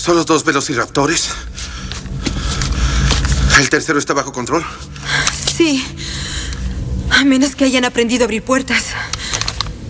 ¿Solo 2 velociraptores? ¿El tercero está bajo control? Sí. A menos que hayan aprendido a abrir puertas.